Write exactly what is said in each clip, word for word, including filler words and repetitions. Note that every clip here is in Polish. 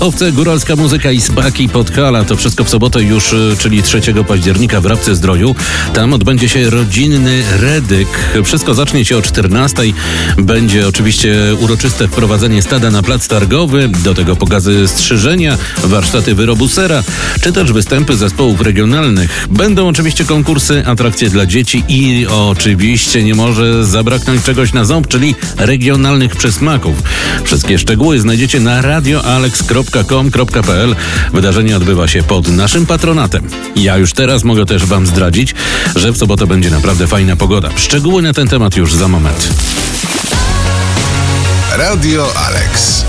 Owce, góralska muzyka i smaki Podhala. To wszystko w sobotę już, czyli trzeciego października w Rabce-Zdroju. Tam odbędzie się rodzinny redyk. Wszystko zacznie się o czternastej. Będzie oczywiście uroczyste wprowadzenie stada na plac targowy. Do tego pokazy strzyżenia, warsztaty wyrobu sera, czy też występy zespołów regionalnych. Będą oczywiście konkursy, atrakcje dla dzieci i oczywiście nie może zabraknąć czegoś na ząb, czyli regionalnych przysmaków. Wszystkie szczegóły znajdziecie na radio alex kropka com kropka p l. Wydarzenie odbywa się pod naszym patronatem. Ja już teraz mogę też wam zdradzić, że w sobotę będzie naprawdę fajna pogoda. Szczegóły na ten temat już za moment. Radio Alex.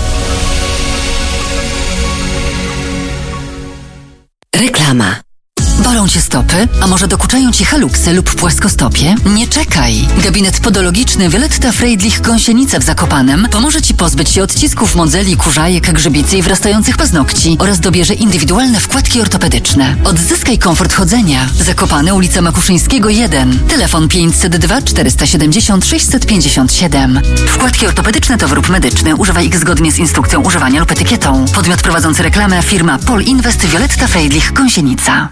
Reklama. Bolą cię stopy? A może dokuczają ci haluksy lub płaskostopie? Nie czekaj! Gabinet podologiczny Violetta Freidlich-Gąsienica w Zakopanem pomoże ci pozbyć się odcisków modzeli, kurzajek, grzybicy i wrastających paznokci oraz dobierze indywidualne wkładki ortopedyczne. Odzyskaj komfort chodzenia. Zakopane, ulica Makuszyńskiego jeden. Telefon pięćset dwa czterysta siedemdziesiąt sześćset pięćdziesiąt siedem. Wkładki ortopedyczne to wyrób medyczny. Używaj ich zgodnie z instrukcją używania lub etykietą. Podmiot prowadzący reklamę firma Pol Invest Violetta Freidlich-Gąsienica.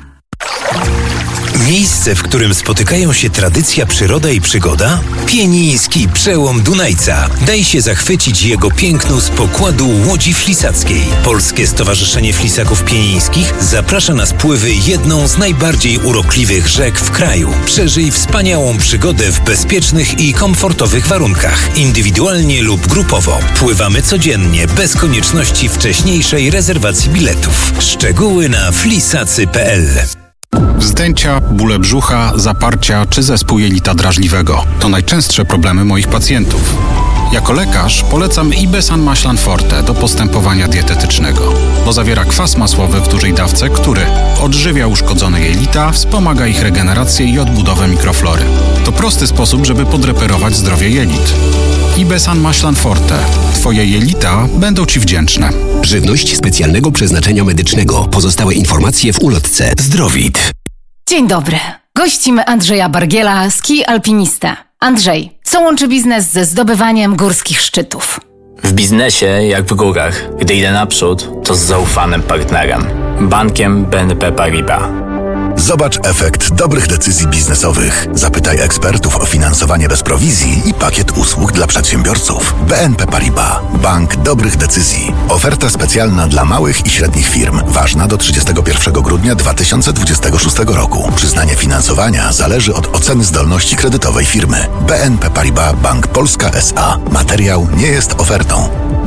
Miejsce, w którym spotykają się tradycja, przyroda i przygoda? Pieniński Przełom Dunajca. Daj się zachwycić jego pięknu z pokładu Łodzi Flisackiej. Polskie Stowarzyszenie Flisaków Pienińskich zaprasza na spływy jedną z najbardziej urokliwych rzek w kraju. Przeżyj wspaniałą przygodę w bezpiecznych i komfortowych warunkach, indywidualnie lub grupowo. Pływamy codziennie, bez konieczności wcześniejszej rezerwacji biletów. Szczegóły na flisacy kropka p l. Wzdęcia, bóle brzucha, zaparcia czy zespół jelita drażliwego to najczęstsze problemy moich pacjentów. Jako lekarz polecam Ibesan Maślan Forte do postępowania dietetycznego, bo zawiera kwas masłowy w dużej dawce, który odżywia uszkodzone jelita, wspomaga ich regenerację i odbudowę mikroflory. To prosty sposób, żeby podreperować zdrowie jelit. Ibesan Maślan Forte. Twoje jelita będą ci wdzięczne. Żywność specjalnego przeznaczenia medycznego. Pozostałe informacje w ulotce Zdrowit. Dzień dobry. Gościmy Andrzeja Bargiela, ski alpinista. Andrzej, co łączy biznes ze zdobywaniem górskich szczytów? W biznesie, jak w górach, gdy idę naprzód, to z zaufanym partnerem. Bankiem B N P Paribas. Zobacz efekt dobrych decyzji biznesowych. Zapytaj ekspertów o finansowanie bez prowizji i pakiet usług dla przedsiębiorców. B N P Paribas. Bank dobrych decyzji. Oferta specjalna dla małych i średnich firm. Ważna do trzydziestego pierwszego grudnia dwa tysiące dwudziestego szóstego roku. Przyznanie finansowania zależy od oceny zdolności kredytowej firmy. B N P Paribas Bank Polska S A. Materiał nie jest ofertą.